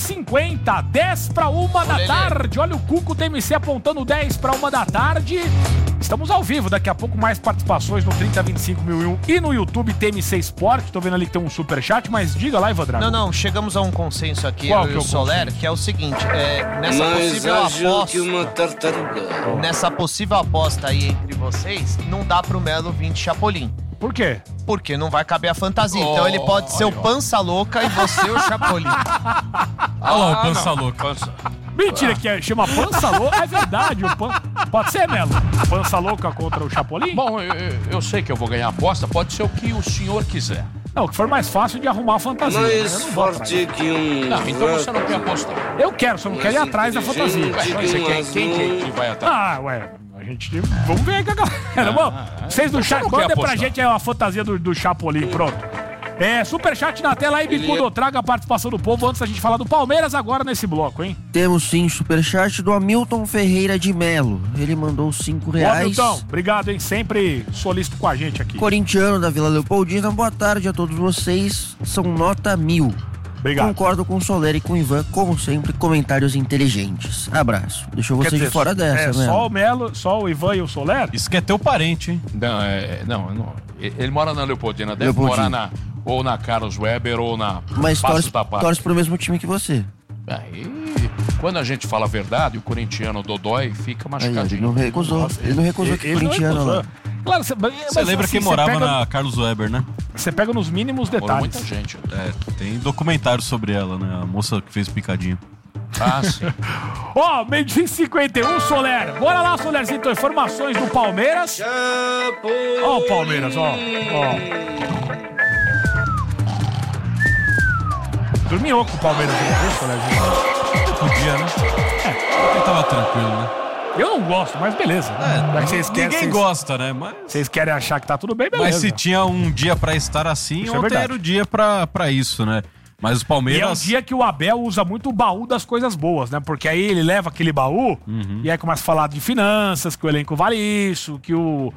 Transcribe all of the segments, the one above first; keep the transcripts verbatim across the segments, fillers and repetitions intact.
cinquenta, dez para uma da tarde. Olha o Cuco T M C apontando dez para uma da tarde. Estamos ao vivo, daqui a pouco mais participações no trinta vinte e cinco mil e um e no YouTube T M C Sport. Tô vendo ali que tem um superchat, mas diga lá, Ivan Drago. Não, não, chegamos a um consenso aqui, Qual eu que e é o o Soler, consenso? que é o seguinte, é, nessa Mais possível ágil aposta, que uma tartaruga. nessa possível aposta aí entre vocês, não dá pro Melo vir de Chapolin. Por quê? Porque não vai caber a fantasia. Oh, então ele pode ser olha, o Pança Louca e você o Chapolin. Olha lá o Pança Louca. Mentira, que é, chama Pança Louca. É verdade, o pan... Pode ser, Melo? Pança Louca contra o Chapolin? Bom, eu, eu- eu sei que eu vou ganhar a aposta, pode ser o que o senhor quiser. Não, o que for mais fácil de arrumar a fantasia. né? Eu Mais não vou atrás. forte que um Não, então você não quer apostar. Eu quero, só não quero ir atrás da fantasia. Ué, então você quer, quem que, que vai atrás? Ah, ué, a gente... Vamos ver aí com a galera. Bom, vocês do Você chat, não quer mandem pra apostar. gente aí uma fantasia do, do Chapolin, pronto. É, superchat na tela aí, Bicudo, traga a participação do povo antes da gente falar do Palmeiras agora nesse bloco, hein? Temos sim superchat do Hamilton Ferreira de Melo. Ele mandou cinco Ô, reais. Milton, obrigado, hein? Sempre solícito com a gente aqui. Corintiano da Vila Leopoldina, boa tarde a todos vocês. São nota mil. Obrigado. Concordo com o Soler e com o Ivan, como sempre, comentários inteligentes. Abraço. Deixou você Quer de dizer, fora dessa, é, né? só o Melo, só o Ivan e o Soler? Isso que é teu parente, hein? Não, é, não, não. Ele mora na Leopoldina, deve Leopoldina. morar na, ou na Carlos Weber ou na Mas Passo torce, da Paz. torce pro mesmo time que você. Aí, quando a gente fala a verdade, o corintiano Dodói fica Aí, ele machucadinho. não recusou. Ele não recusou que Ele não corintiano recusou. lá. Claro, você, Você lembra quem morava na Carlos Weber, né? Você pega nos mínimos Morou detalhes. muita gente. É, tem documentário sobre ela, né? A moça que fez picadinho. Ah, sim. Ó, meio-dia e cinquenta e um, Soler. Bora lá, Solerzinho, então, informações do Palmeiras. Ó o Palmeiras, ó. ó. Dormiu com o Palmeiras, viu, Solerzinho? Podia, né? É, ele tava tranquilo, né? Eu não gosto, mas beleza. Já que vocês querem, Ninguém vocês, gosta, né? Mas, vocês querem achar que tá tudo bem, beleza. mas se tinha um dia pra estar assim, Isso é ontem verdade. era o dia pra, pra isso, né? Mas os E é um Palmeiras... dia que o Abel usa muito o baú das coisas boas, né? Porque aí ele leva aquele baú e aí começa a falar de finanças, que o elenco vale isso, que o...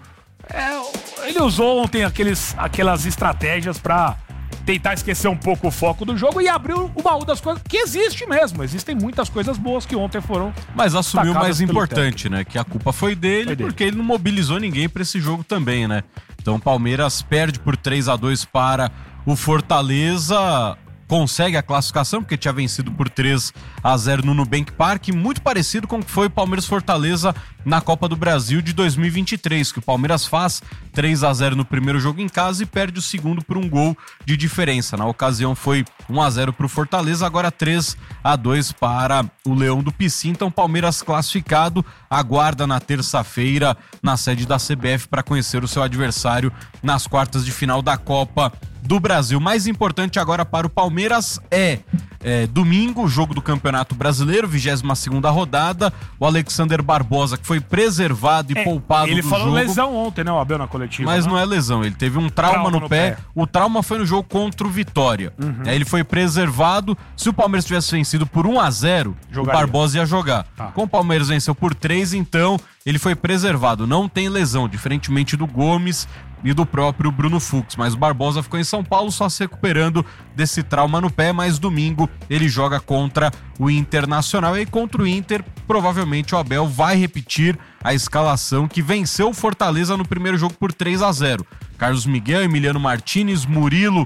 É, ele usou ontem aqueles, aquelas estratégias pra tentar esquecer um pouco o foco do jogo e abriu o baú das coisas, que existe mesmo. Existem muitas coisas boas que ontem foram... Mas assumiu o mais destacadas pelo importante, né? Que a culpa foi dele, Foi dele. porque ele não mobilizou ninguém pra esse jogo também, né? Então o Palmeiras perde por três a dois para o Fortaleza, consegue a classificação, porque tinha vencido por três a zero no Nubank Park, muito parecido com o que foi o Palmeiras Fortaleza na Copa do Brasil de dois mil e vinte e três, que o Palmeiras faz três a zero no primeiro jogo em casa e perde o segundo por um gol de diferença. Na ocasião foi um a zero para o Fortaleza, agora três a dois para o Leão do Pici. Então Palmeiras classificado, aguarda na terça-feira na sede da C B F para conhecer o seu adversário nas quartas de final da Copa do Brasil. Mais importante agora para o Palmeiras é, é domingo, o jogo do Campeonato Brasileiro, vigésima segunda rodada. O Alexander Barbosa, que foi preservado e É, poupado ele do falou jogo. lesão ontem, né, o Abel na coletiva. Mas né? não é lesão, ele teve um trauma, Trauma no, no pé. pé. O trauma foi no jogo contra o Vitória. Aí ele foi preservado. Se o Palmeiras tivesse vencido por um a zero, Jogaria. o Barbosa ia jogar. Tá. Como o Palmeiras venceu por três, então ele foi preservado. Não tem lesão, diferentemente do Gomes e do próprio Bruno Fux. Mas o Barbosa ficou em São Paulo só se recuperando desse trauma no pé, mas domingo ele joga contra o Internacional. E contra o Inter, provavelmente o Abel vai repetir a escalação que venceu o Fortaleza no primeiro jogo por três a zero. Carlos Miguel, Emiliano Martínez, Murilo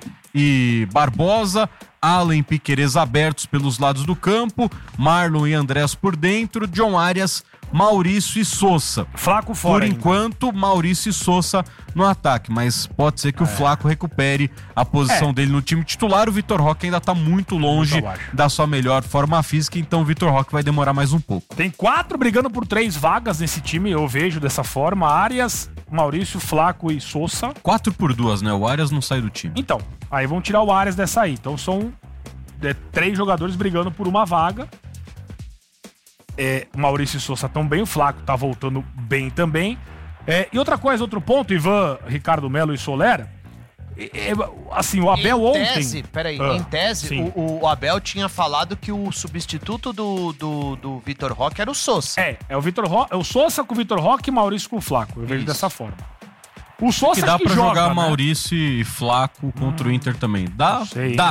e Barbosa, Allen, Piquerez abertos pelos lados do campo, Marlon e Andrés por dentro, John Arias, Maurício e Sousa. Flaco fora Por ainda. enquanto, Maurício e Sousa no ataque, mas pode ser que o Flaco recupere a posição É. dele no time titular. O Vitor Roque ainda tá muito longe Muito abaixo. da sua melhor forma física, então o Vitor Roque vai demorar mais um pouco. Tem quatro brigando por três vagas nesse time, eu vejo dessa forma. Arias, Maurício, Flaco e Sousa. Quatro por duas, né? O Arias não sai do time. Então, aí vão tirar o Arias dessa aí. Então são é, três jogadores brigando por uma vaga. É, Maurício e Sousa estão bem, o Flaco tá voltando bem também. É, e outra coisa, outro ponto, Ivan, Ricardo Melo e Soler. É, é, assim, o Abel em ontem... tese, peraí, Ah, em tese, sim. o, o Abel tinha falado que o substituto do, do, do Vitor Roque era o Sousa. É, é o Vitor Roque, é o Sousa com o Vitor Roque e Maurício com o Flaco. Eu vejo Isso. dessa forma. O Sousa Que dá que pra joga, jogar né? Maurício e Flaco contra o Inter também. Dá? sei. Dá.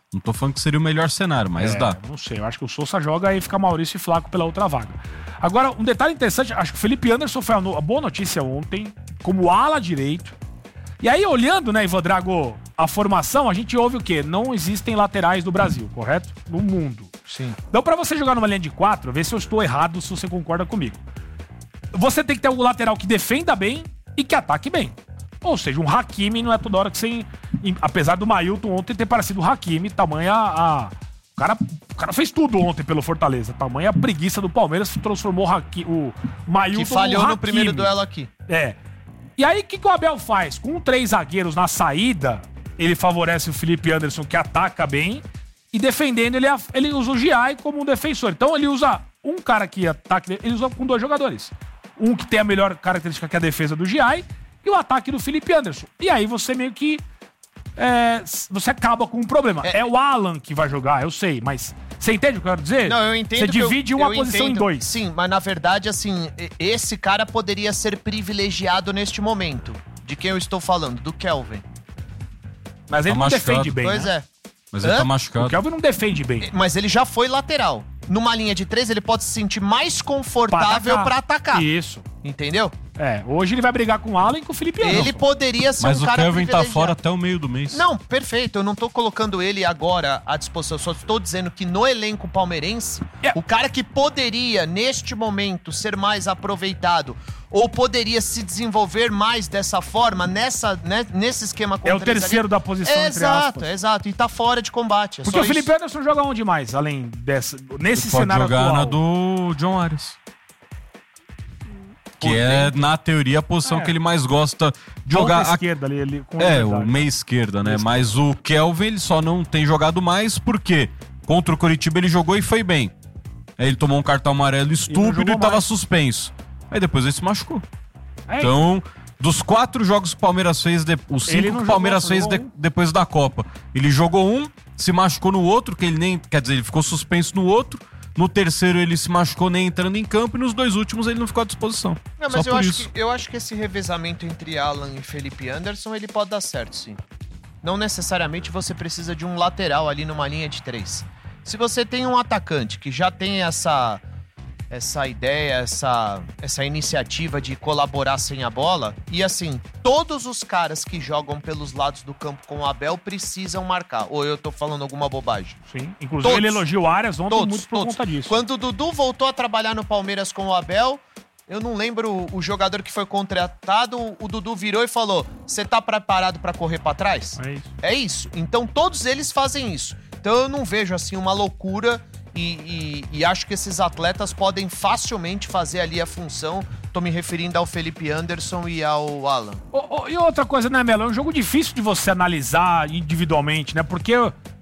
Não tô falando que seria o melhor cenário, mas É, dá. Não sei, eu acho que o Sousa joga e fica Maurício e Flaco pela outra vaga. Agora, um detalhe interessante, acho que o Felipe Anderson foi a, no- a boa notícia ontem, como ala direito. E aí, olhando, né, Ivan Drago, a formação, a gente ouve o quê? Não existem laterais no Brasil, correto? No mundo. Sim. Então, pra você jogar numa linha de quatro, vê se eu estou errado, se você concorda comigo. Você tem que ter um lateral que defenda bem e que ataque bem. Ou seja, um Hakimi não é toda hora que você... Apesar do Mailton ontem ter parecido o Hakimi, tamanha a... O cara, o cara fez tudo ontem pelo Fortaleza. Tamanha a preguiça do Palmeiras transformou o, Haki, o Mailton Que falhou no no primeiro Hakimi. duelo aqui. É. E aí, o que, que o Abel faz? Com três zagueiros na saída, ele favorece o Felipe Anderson, que ataca bem, e defendendo, ele, ele usa o Giai como um defensor. Então, ele usa um cara que ataca, ele usa com dois jogadores. Um que tem a melhor característica, que é a defesa do Giai, e o ataque do Felipe Anderson. E aí, você meio que... É, você acaba com um problema. É, é o Alan que vai jogar, eu sei, mas... Você entende o que eu quero dizer? Não, eu entendo. Você que eu- divide uma eu posição entendo, em dois. Sim, mas na verdade, assim, e- esse cara poderia ser privilegiado neste momento. De quem eu estou falando? Do Kelvin. Mas ele Tá não machucado. defende bem, Pois né? é. Mas ele Hã? tá O machucado. Kelvin não defende bem. Mas ele já foi lateral. Numa linha de três, ele pode se sentir mais Pra confortável pra atacar. Isso. Entendeu? É, hoje ele vai brigar com o Alan e com o Felipe Anderson. Ele poderia ser Mas um o cara Kelvin tá privilegiado. fora até o meio do mês. Não, perfeito. Eu não tô colocando ele agora à disposição. Eu só estou dizendo que no elenco palmeirense, É. o cara que poderia, neste momento, ser mais aproveitado ou poderia se desenvolver mais dessa forma, nessa, né, nesse esquema com É o três terceiro zagueiros- da posição, entre Exato, aspas. exato. E tá fora de combate. É Porque só o Felipe isso. Anderson joga onde mais, além dessa... Nesse Pode cenário jogar atual? na do John Arias. Que Por é, na teoria, a posição É. que ele mais gosta de Ponta jogar. A- esquerda ali, ali com É, liberdade. o meia esquerda, né? Mas o Kelvin, ele só não tem jogado mais porque contra o Coritiba ele jogou e foi bem. Aí ele tomou um cartão amarelo estúpido jogou e tava mais. suspenso. Aí depois ele se machucou. É, Então, dos quatro jogos que o Palmeiras fez, de- os Ele cinco não que o Palmeiras jogou, fez jogou de- um. depois da Copa. Ele jogou um, se machucou no outro, que ele nem. Quer dizer, ele ficou suspenso no outro. No terceiro ele se machucou nem entrando em campo. E nos dois últimos ele não ficou à disposição. Não, Só mas eu por acho, isso. que, eu acho que esse revezamento entre Alan e Felipe Anderson, ele pode dar certo, sim. Não necessariamente você precisa de um lateral ali numa linha de três. Se você tem um atacante que já tem essa, essa ideia, essa, essa iniciativa de colaborar sem a bola, e assim, todos os caras que jogam pelos lados do campo com o Abel precisam marcar. Ou eu tô falando alguma bobagem? Sim. Inclusive, Todos. ele elogiou o Arias ontem Todos, muito por todos. conta disso. Quando o Dudu voltou a trabalhar no Palmeiras com o Abel, eu não lembro o jogador que foi contratado, o Dudu virou e falou: "Você tá preparado pra correr pra trás?" É isso. É isso. Então todos eles fazem isso. Então eu não vejo assim uma loucura e, e- e acho que esses atletas podem facilmente fazer ali a função. Tô me referindo ao Felipe Anderson e ao Alan. Ô, ô, e outra coisa, né, Melo? É um jogo difícil de você analisar individualmente, né? Porque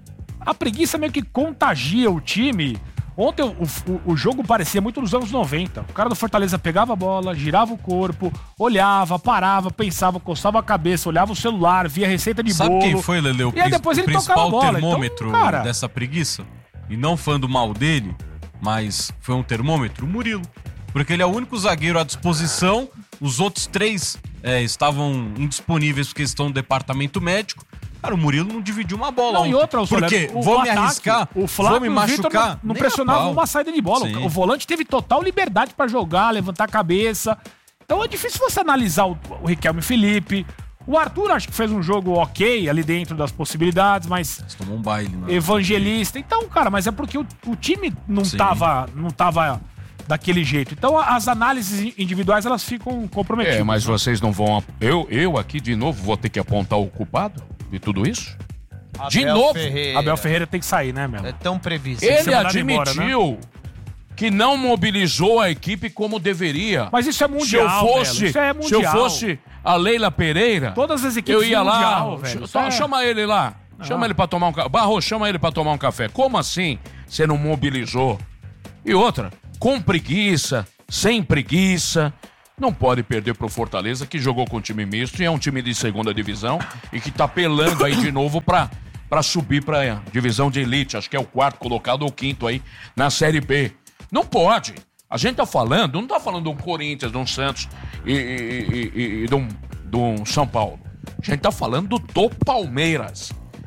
a preguiça meio que contagia o time. Ontem o, o, o jogo parecia muito dos anos noventa. O cara do Fortaleza pegava a bola, girava o corpo, olhava, parava, pensava, coçava a cabeça, olhava o celular, via receita de Sabe bolo. quem foi, Lele, o, E aí prin- depois o ele tocava a principal bola. termômetro Então, cara, dessa preguiça? E não falando mal dele, mas foi um termômetro? O Murilo. Porque ele é o único zagueiro à disposição, os outros três é, estavam indisponíveis porque estão no departamento médico. Cara, o Murilo não dividiu uma bola Não, ontem. e outra, Por Soler, quê? o- Vou o me ataque, arriscar? o Flávio vou me e o Vitor machucar? não, não Nem a pressionavam pau. uma saída de bola. Sim. O volante teve total liberdade pra jogar, levantar a cabeça. Então é difícil você analisar o, o Riquelme Felipe. O Arthur acho que fez um jogo ok ali dentro das possibilidades, mas Você tomou um baile, né? evangelista. Então, cara, mas é porque o, o time não Sim. tava, não tava daquele jeito. Então as análises individuais elas ficam comprometidas. É, mas vocês não vão... Eu, eu aqui, de novo, vou ter que apontar o culpado de tudo isso? De Abel novo? Ferreira. Abel Ferreira tem que sair, né, Melo? É tão previsto. Ele- Ele ser mandado embora, admitiu que não mobilizou a equipe como deveria. Mas isso é mundial, se eu fosse, Melo. Isso é se mundial. eu fosse a Leila Pereira, Todas as equipes eu ia mundial, lá, velho. ch- Isso é- chama ele lá, chama ele pra tomar um café. Barro, chama ele pra tomar um café. Como assim você não mobilizou? E outra, com preguiça, sem preguiça, não pode perder pro Fortaleza, que jogou com time misto e é um time de segunda divisão e que tá pelando aí de novo pra, pra subir pra divisão de elite. Acho que é o quarto colocado ou quinto aí na Série B. Não pode. A gente tá falando, não tá falando de um Corinthians, de um Santos e, e, e, e- e de, um, de um São Paulo. A gente tá falando do, do Palmeiras.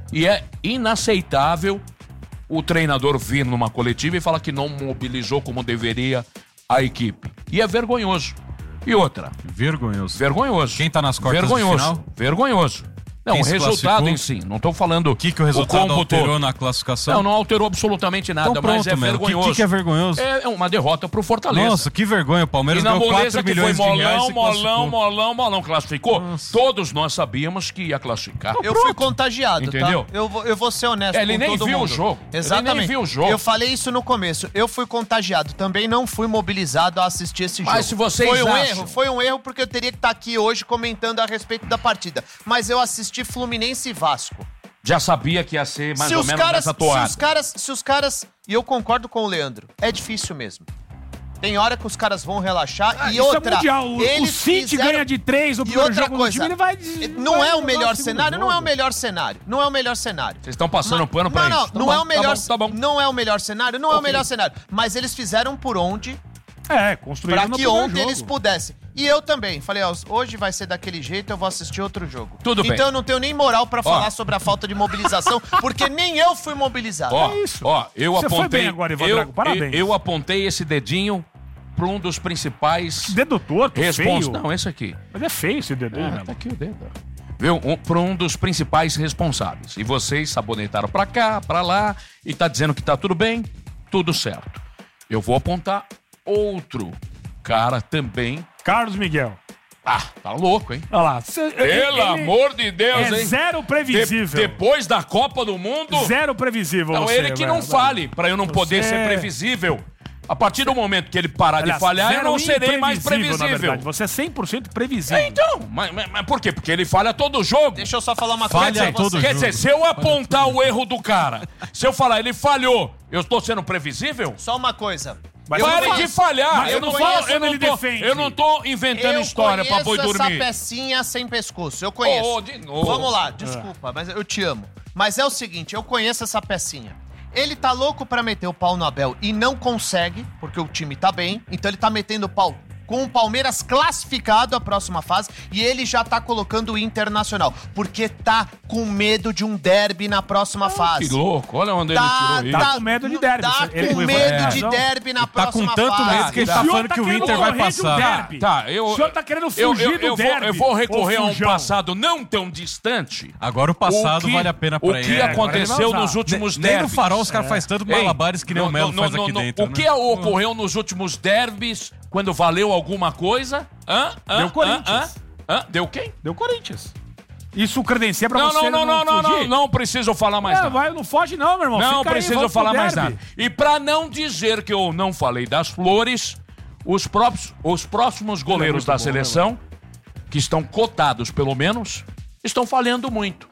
E é inaceitável o treinador vir numa coletiva e falar que não mobilizou como deveria a equipe. E é vergonhoso. E outra. Vergonhoso. Vergonhoso. Quem tá nas quartas vergonhoso. de final? Vergonhoso. Não, Quem o se resultado classificou? em si. Não tô falando O que, que o resultado combo alterou todo. na classificação? Não, não alterou absolutamente nada, Então pronto, mas é Melo. O que, vergonhoso. que, que é vergonhoso? É uma derrota pro Fortaleza. Nossa, que vergonha. O Palmeiras E na deu moleza quatro que foi milhões de reais molão, e molão, classificou. molão, molão, classificou. Nossa. Todos nós sabíamos que ia classificar. Eu fui contagiado, Entendeu? tá? Eu vou, eu vou ser honesto É, ele com nem todo viu mundo. o jogo. Exatamente. Ele nem viu o jogo. Eu falei isso no começo. Eu fui contagiado. Também não fui mobilizado a assistir esse jogo. Mas se vocês Foi um acham- erro. Foi um erro porque eu teria que estar aqui hoje comentando a respeito da partida. Mas eu assisti Fluminense e Vasco. Já sabia que ia ser mais se ou os menos caras, nessa se toada. os caras, se os caras, e eu concordo com o Leandro, é difícil mesmo. Tem hora que os caras vão relaxar Ah, e isso outra. é mundial. O, o eles City fizeram- ganha de três no E primeiro outra jogo coisa, do time, ele vai... não vai é o jogar melhor segundo cenário, não é o jogo. melhor cenário. Não é o melhor cenário. Vocês estão passando Mas- pano pra não, isso. Não, não Tá é bom, o melhor, tá bom, tá bom. não é o melhor cenário, não é o Ok. melhor cenário, mas eles fizeram por onde É, construíram pra no que primeiro ontem jogo. eles pudessem. E eu também, falei, ó, hoje vai ser daquele jeito, eu vou assistir outro jogo. Tudo bem. Então eu não tenho nem moral pra falar sobre a falta de mobilização, porque nem eu fui mobilizado. Ó, É isso. ó, eu Você apontei. foi bem agora, Ivan eu, Drago, parabéns. Eu, eu apontei esse dedinho pra um dos principais Dedo torto, respons... feio. Não, esse aqui. Mas é feio esse dedo, Ah, né? tá aqui o dedo. Viu? Um, pra um dos principais responsáveis. E vocês sabonetaram pra cá, pra lá, e tá dizendo que tá tudo bem, tudo certo. Eu vou apontar outro cara também. Carlos Miguel. Ah, tá louco, hein? Olha lá. cê- Pelo ele amor de Deus, é hein? zero De- previsível. depois da Copa do Mundo. Zero previsível Não, você, ele que não velho. fale, pra eu não poder Você- ser previsível. A partir do momento que ele parar Aliás, de falhar, eu zero não serei mais imprevisível, na previsível. verdade. Você é cem por cento previsível. É, então, mas, mas- mas por quê? Porque ele falha todo jogo. Deixa eu só falar uma Falha coisa pra todo você. Quer jogo. dizer, se eu apontar o erro do cara, se eu falar ele falhou, eu estou sendo previsível? Só uma coisa. Mas Eu não Pare fala- de falhar. mas eu eu não não falo, falo eu quando não ele tô, defende. eu não tô inventando Eu história pra boi conheço essa dormir. pecinha sem pescoço. Eu conheço. Oh, de novo. Vamos lá, desculpa, mas eu te amo. Mas é o seguinte, eu conheço essa pecinha. Ele tá louco pra meter o pau no Abel e não consegue, porque o time tá bem. Então ele tá metendo o pau com o Palmeiras classificado à próxima fase e ele já tá colocando o Internacional, porque tá com medo de um derby na próxima fase. Que louco, olha onde Tá, ele tirou isso. Tá com medo de derby. Tá Ele- com ele- medo é. de derby na Tá com próxima tanto fase. medo que ele Tá. tá O senhor falando tá que o querendo Inter vai correr de um passar. derby. Tá, eu, O senhor tá querendo eu, fugir eu, eu do vou, derby. eu vou recorrer Ô, a um fujão. passado não tão distante. Agora o passado O que- vale a pena O pra ele. que É, agora ele vai aconteceu usar. nos últimos Nem no derbys? farol os caras fazem tanto Ei, malabares que nem no- o Melo no- faz no- aqui no- dentro. O né? que ocorreu nos últimos derbys, quando valeu alguma coisa? Hã? Hã? Deu Hã? Corinthians. Hã? Hã? Deu quem? Deu Corinthians. Isso credencia pra Não, você não, não, não, não, não, fugir? não preciso falar mais É, nada. vai, não foge não, meu irmão. Não Fica aí, preciso volta pro falar mais derby. nada. E pra não dizer que eu não falei das flores, os, próprios, os próximos goleiros muito da bom, seleção, que estão cotados pelo menos, estão falhando muito.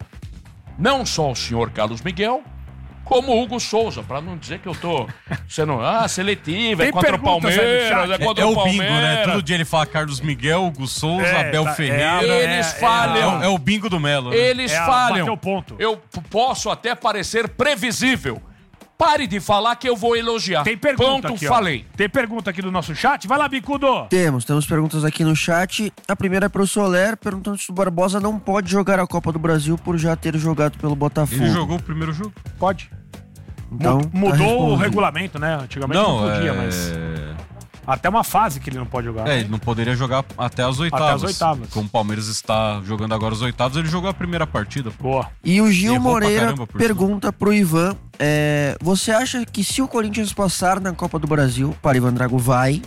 Não só o senhor Carlos Miguel, como o Hugo Souza, pra não dizer que eu tô sendo ah, seletivo, é Tem contra o perguntas aí no Palmeiras, chat? é É, contra é o o bingo, Palmeiras. né? Todo dia ele fala Carlos Miguel, Hugo Souza, É, Abel tá, é Ferreira. a- Eles é, é falham. É, o- é o bingo do Melo. né? Eles É a- falham. bateu o ponto. Eu p- posso até parecer previsível. Pare de falar que eu vou elogiar. Tem pergunta Ponto, aqui, ó. falei. Tem pergunta aqui do nosso chat. Vai lá, Bicudo. Temos, temos perguntas aqui no chat. A primeira é pro Soler, perguntando se o Barbosa não pode jogar a Copa do Brasil por já ter jogado pelo Botafogo. Ele jogou o primeiro jogo? Pode. Então, Mu- tá Mudou o respondido. regulamento, né? Antigamente não, Não, podia, é... mas... Até uma fase que ele não pode jogar. É, ele não poderia jogar até as oitavas. Até as oitavas. Como o Palmeiras está jogando agora as oitavas, ele jogou a primeira partida. Boa. E o Gil Errou pra Moreira caramba, por pergunta pro Ivan: é, você acha que se o Corinthians passar na Copa do Brasil, para Ivan Drago vai,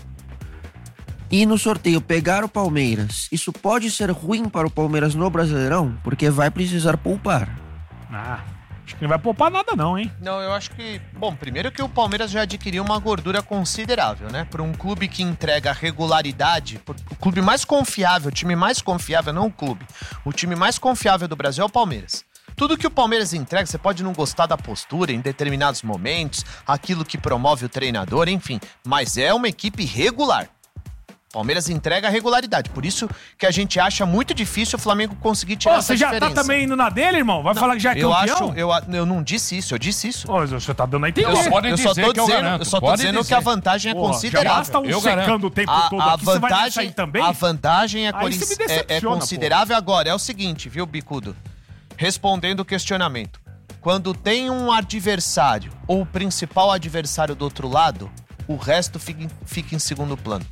e no sorteio pegar o Palmeiras, isso pode ser ruim para o Palmeiras no Brasileirão? Porque vai precisar poupar. Ah, acho que não vai poupar nada não, hein? Não, eu acho que... Bom, primeiro que o Palmeiras já adquiriu uma gordura considerável, né? Para um clube que entrega regularidade, por- o clube mais confiável, o time mais confiável, não o clube, o time mais confiável do Brasil é o Palmeiras. Tudo que o Palmeiras entrega, você pode não gostar da postura em determinados momentos, aquilo que promove o treinador, enfim, mas é uma equipe regular. Palmeiras entrega a regularidade, por isso que a gente acha muito difícil o Flamengo conseguir tirar Ô, essa você já diferença. tá também indo na dele, irmão? Vai falar que já é eu campeão? acho, eu, a- eu não disse isso, eu disse isso. Ô, você tá dando a entender. Eu só, Pode eu só dizer tô que eu dizendo, garanto, eu só tô pode dizendo dizer. que a vantagem é Porra, já considerável. basta um Eu secando garanto. o tempo A, todo a aqui, você vai nessa vantagem, aí também? a vantagem é, Aí cori- você me é- é decepciona, considerável agora. É o seguinte, viu, Bicudo? Respondendo o questionamento. Quando tem um adversário ou o principal adversário do outro lado, o resto fica em, fica em segundo plano.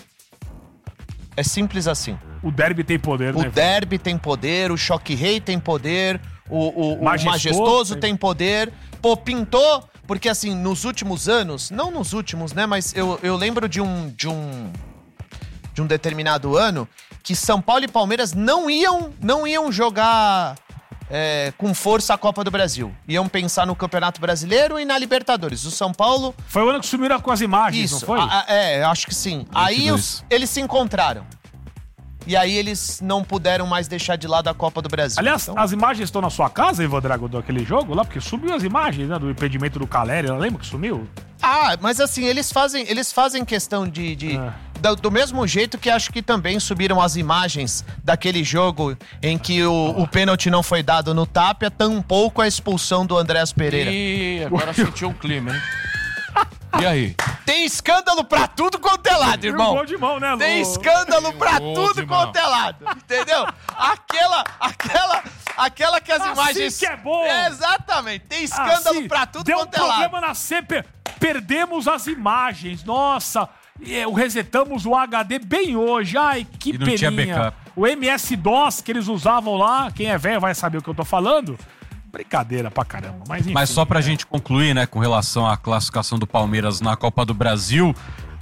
É simples assim. O derby tem poder, O né? derby tem poder, o choque rei tem poder, o, o, o Majestoso majestoso tem- tem poder. Pô, pintou, porque assim, nos últimos anos, não nos últimos, né, mas eu, eu lembro de um, de um de um determinado ano que São Paulo e Palmeiras não iam, não iam jogar é, com força a Copa do Brasil. Iam pensar no Campeonato Brasileiro e na Libertadores. O São Paulo... Foi o ano que sumiram com as imagens, Isso, não foi? a- a- é, acho que sim. Aí vinte e dois. os- eles se encontraram. E aí eles não puderam mais deixar de lado a Copa do Brasil. Aliás, Então, as imagens estão na sua casa, Ivan Drago, daquele jogo lá? Porque sumiu as imagens, né? Do impedimento do Caleri. Lembra que sumiu? Ah, mas assim, eles fazem, eles fazem questão de... de- É. do, do mesmo jeito que acho que também subiram as imagens daquele jogo em que o, o pênalti não foi dado no Tapia, tampouco a expulsão do Andrés Pereira. Ih, agora sentiu um clima, hein? E aí? Tem escândalo pra tudo quanto é lado, E o irmão. gol de mão, né, Lu? Tem escândalo pra Gol tudo de mão. quanto é lado, entendeu? Aquela, aquela, aquela que as Assim imagens... que é bom. Exatamente, tem escândalo Assim, pra tudo deu quanto um é lado. problema na C P. Perdemos as imagens. Nossa, é, o resetamos o H D bem hoje. Ai, que E não peninha. tinha backup. O M S DOS que eles usavam lá, quem é velho vai saber o que eu tô falando. Brincadeira pra caramba. Mas, enfim, Mas só pra é. gente concluir, né, com relação à classificação do Palmeiras na Copa do Brasil,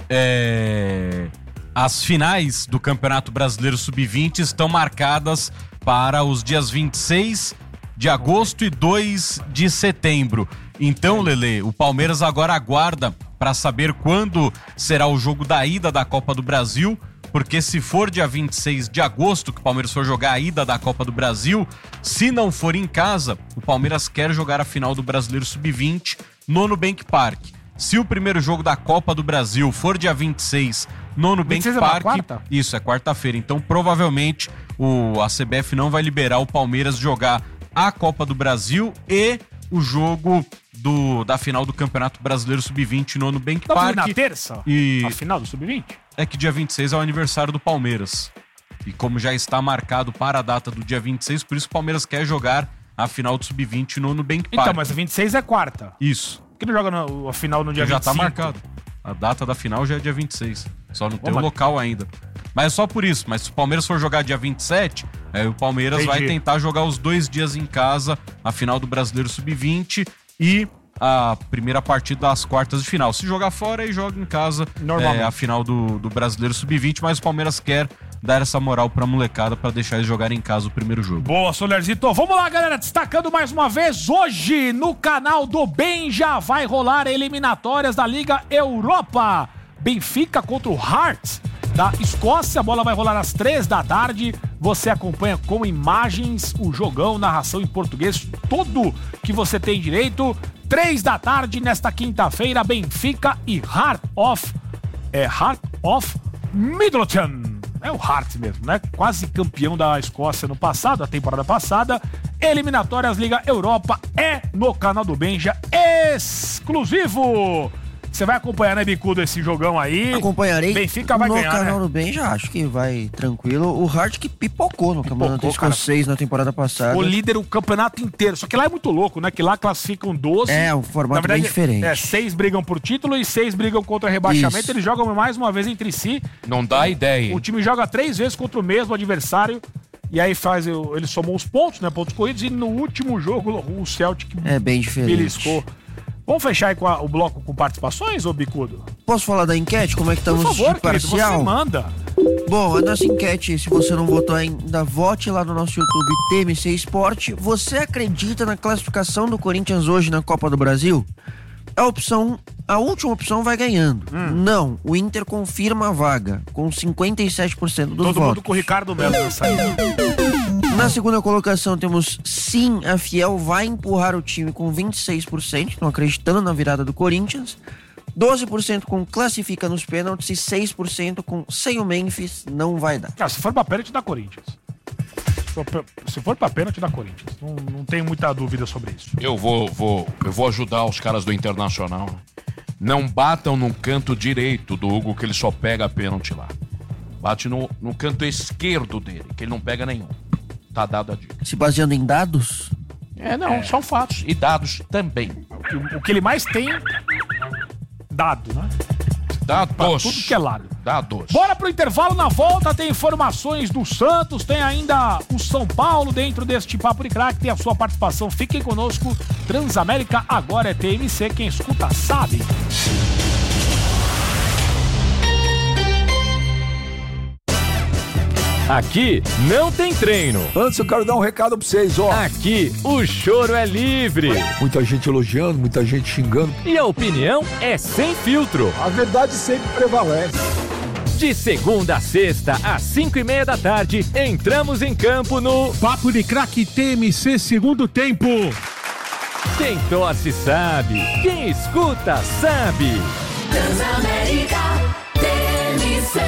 é, as finais do Campeonato Brasileiro sub vinte estão marcadas para os dias vinte e seis de agosto e dois de setembro. Então, Lelê, o Palmeiras agora aguarda para saber quando será o jogo da ida da Copa do Brasil, porque se for dia vinte e seis de agosto que o Palmeiras for jogar a ida da Copa do Brasil, se não for em casa, o Palmeiras quer jogar a final do Brasileiro sub vinte no Nubank Park. Se o primeiro jogo da Copa do Brasil for dia vinte e seis no Nubank vinte e seis é na Park, quarta? isso, é quarta-feira. Então, provavelmente, o, a C B F não vai liberar o Palmeiras jogar a Copa do Brasil e o jogo do, da final do Campeonato Brasileiro sub vinte no Nubank Não foi Park. na terça? E A final do sub vinte? é que dia vinte e seis é o aniversário do Palmeiras. E como já está marcado para a data do dia vinte e seis, por isso que o Palmeiras quer jogar a final do sub vinte no Nubank Park. Então, mas a vinte e seis é quarta. Isso. Por que não joga no- a final no dia já vinte e cinco? tá marcado. A data da final já é dia vinte e seis. Só não tem o mas- local ainda. Mas é só por isso. Mas se o Palmeiras for jogar dia vinte e sete, aí o Palmeiras vai Entendi. tentar jogar os dois dias em casa, a final do Brasileiro sub vinte e a primeira partida das quartas de final. Se jogar fora, aí joga em casa Normalmente. é, a final do, do Brasileiro sub vinte, mas o Palmeiras quer dar essa moral pra molecada pra deixar eles jogarem em casa o primeiro jogo. Boa, Solerzito. Vamos lá, galera. Destacando mais uma vez, hoje no canal do Bem já vai rolar eliminatórias da Liga Europa. Benfica contra o Hearts da Escócia. A bola vai rolar às três da tarde. Você acompanha com imagens o jogão, narração em português, tudo que você tem direito. Três da tarde nesta quinta-feira, Benfica e Heart of... É Heart of Midlothian. É o Hearts mesmo, né? Quase campeão da Escócia no passado, a temporada passada. Eliminatórias Liga Europa é no canal do Benja, exclusivo. Você vai acompanhar, né, Bicudo, esse jogão aí? Acompanharei. Benfica vai no ganhar, canal né? do Bem, já acho que vai tranquilo. O Hart que pipocou no campeonato Pipocou, cara. escocês na temporada passada. O líder o campeonato inteiro. Só que lá é muito louco, né? Que lá classificam doze. É, um formato bem diferente. É, seis brigam por título e seis brigam contra rebaixamento. Isso. Eles jogam mais uma vez entre si. Não dá ideia, O hein? time joga três vezes contra o mesmo adversário. E aí faz. o- Ele somou os pontos, né? Pontos corridos. E no último jogo, o Celtic É bem diferente. beliscou. Vamos fechar aí com a- o bloco com participações, ô Bicudo? Posso falar da enquete? Como é que Por estamos favor, de querido, parcial? você manda. Bom, a nossa enquete, se você não votou ainda, vote lá no nosso YouTube T M C Esporte. Você acredita na classificação do Corinthians hoje na Copa do Brasil? A opção, a última opção vai ganhando. Hum. Não, o Inter confirma a vaga, com cinquenta e sete por cento dos Todo votos. mundo com o Ricardo Melo nessa aí. Na segunda colocação temos sim, a Fiel vai empurrar o time com vinte e seis por cento, estão acreditando na virada do Corinthians. doze por cento com classifica nos pênaltis e seis por cento com sem o Memphis não vai dar. Cara, se for pra pênalti, dá Corinthians. Se for pra- Se for pra pênalti, dá Corinthians. Não, não tenho muita dúvida sobre isso. Eu vou, vou, eu vou ajudar os caras do Internacional. Né? Não batam no canto direito do Hugo, que ele só pega pênalti lá. Bate no, no canto esquerdo dele, que ele não pega nenhum. Tá dado a dica. Se baseando em dados, É, não, é. são fatos. E dados também. O, o que ele mais tem, dado, né? Dados. Pra tudo que é lado. Dados. Bora pro intervalo, na volta tem informações do Santos, tem ainda o São Paulo dentro deste Papo de Craque, tem a sua participação. Fiquem conosco, Transamérica agora é T M C, quem escuta sabe. Aqui não tem treino. Antes eu quero dar um recado pra vocês, ó. Aqui o choro é livre. Muita gente elogiando, muita gente xingando. E a opinião é sem filtro. A verdade sempre prevalece. De segunda a sexta, às cinco e meia da tarde, entramos em campo no Papo de Craque T M C segundo tempo. Quem torce sabe, quem escuta sabe. Transamérica T M C.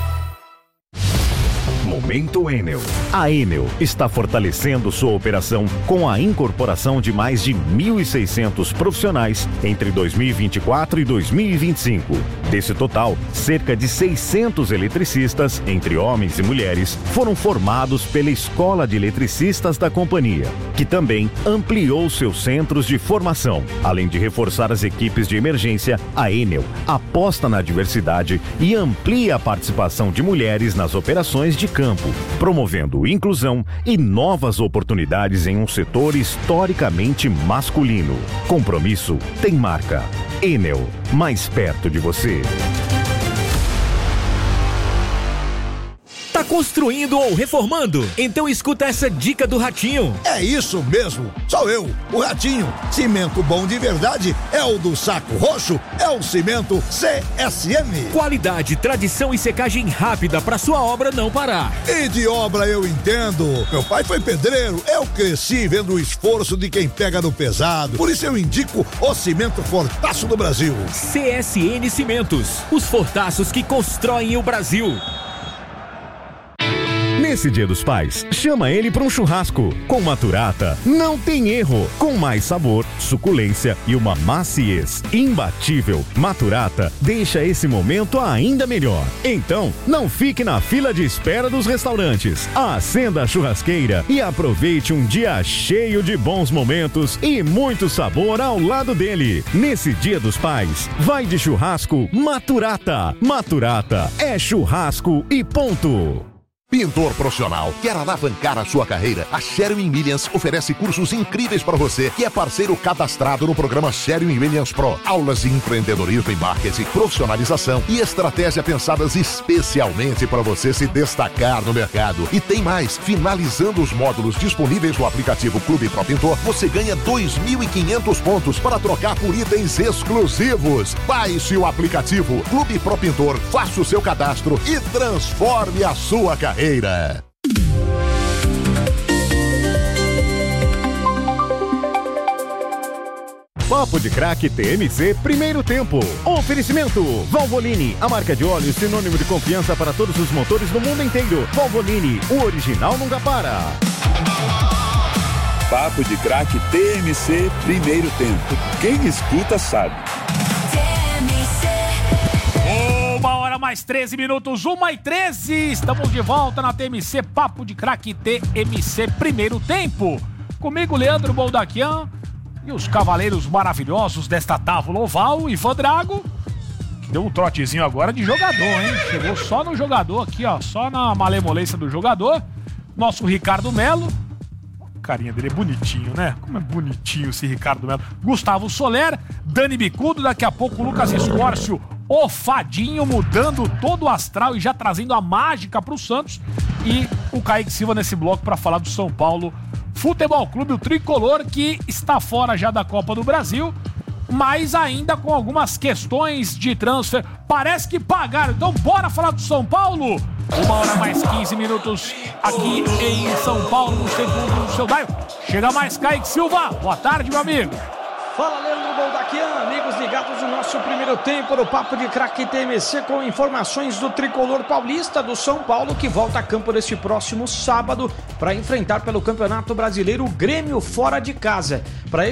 Momento Enel. A Enel está fortalecendo sua operação com a incorporação de mais de mil e seiscentos profissionais entre dois mil e vinte e quatro e dois mil e vinte e cinco. Desse total, cerca de seiscentos eletricistas, entre homens e mulheres, foram formados pela Escola de Eletricistas da companhia, que também ampliou seus centros de formação. Além de reforçar as equipes de emergência, a Enel aposta na diversidade e amplia a participação de mulheres nas operações de campo, promovendo inclusão e novas oportunidades em um setor historicamente masculino. Compromisso tem marca. Enel, mais perto de você. Tá construindo ou reformando? Então escuta essa dica do Ratinho. É isso mesmo, sou eu, o Ratinho. Cimento bom de verdade é o do Saco Roxo, é o cimento C S M. Qualidade, tradição e secagem rápida para sua obra não parar. E de obra eu entendo. Meu pai foi pedreiro, eu cresci vendo o esforço de quem pega no pesado. Por isso eu indico o cimento Fortaço do Brasil. C S N Cimentos, os fortaços que constroem o Brasil. Nesse Dia dos Pais, chama ele para um churrasco. Com Maturata, não tem erro. Com mais sabor, suculência e uma maciez imbatível, Maturata deixa esse momento ainda melhor. Então, não fique na fila de espera dos restaurantes. Acenda a churrasqueira e aproveite um dia cheio de bons momentos e muito sabor ao lado dele. Nesse Dia dos Pais, vai de churrasco Maturata. Maturata é churrasco e ponto. Pintor profissional, quer alavancar a sua carreira? A Sherwin-Williams oferece cursos incríveis para você, que é parceiro cadastrado no programa Sherwin-Williams Pro. Aulas de empreendedorismo e marketing, profissionalização e estratégia pensadas especialmente para você se destacar no mercado. E tem mais, finalizando os módulos disponíveis no aplicativo Clube Pro Pintor, você ganha dois mil e quinhentos pontos para trocar por itens exclusivos. Baixe o aplicativo Clube Pro Pintor, faça o seu cadastro e transforme a sua carreira. Papo de Craque T M C primeiro tempo. Oferecimento Valvoline, a marca de óleo sinônimo de confiança para todos os motores do mundo inteiro. Valvoline, o original nunca para. Papo de Craque T M C primeiro tempo. Quem escuta sabe. Uma hora mais treze minutos, uma e treze. Estamos de volta na T M C Papo de Craque T M C primeiro tempo. Comigo, Leandro Boldaquian e os cavaleiros maravilhosos desta tábua oval, Ivan Drago, que deu um trotezinho agora de jogador, hein? Chegou só no jogador aqui, ó, só na malemolência do jogador. Nosso Ricardo Melo. A carinha dele é bonitinho, né? Como é bonitinho esse Ricardo Melo. Gustavo Soler, Dani Bicudo, daqui a pouco o Lucas Escórcio, o Fadinho, mudando todo o astral e já trazendo a mágica pro Santos. E o Kaique Silva nesse bloco para falar do São Paulo Futebol Clube, o tricolor que está fora já da Copa do Brasil, mas ainda com algumas questões de transfer. Parece que pagaram. Então bora falar do São Paulo. Uma hora mais quinze minutos aqui em São Paulo, no segundo do seu Daio. Chega mais Kaique Silva. Boa tarde, meu amigo. Fala, Leandro Boldaquian, amigos ligados no nosso primeiro tempo do Papo de Craque T M C com informações do tricolor paulista do São Paulo, que volta a campo neste próximo sábado para enfrentar pelo Campeonato Brasileiro o Grêmio fora de casa. Para